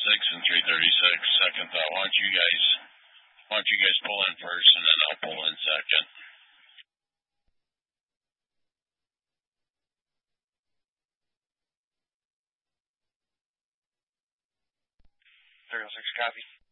and 336. Second thought, why don't you guys pull in first, and then I'll pull in second. 306, copy.